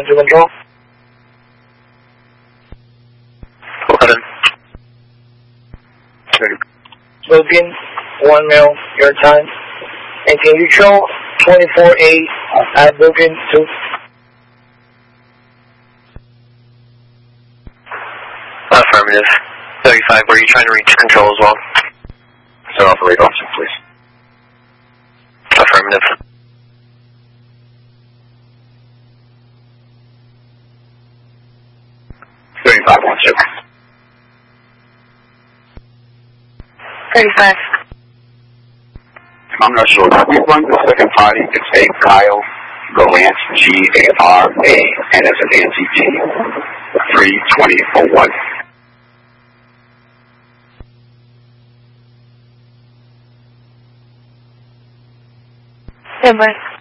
to control. Logan, 1 mil, your time. And can you show 24A at Logan 2? Affirmative. 35, were you trying to reach control as well? So operate officer, please. Affirmative. I'm not sure. We run the second party. It's A. Kyle Gallant, G-A-R-A, and as an Nancy G. 32001. Stand by.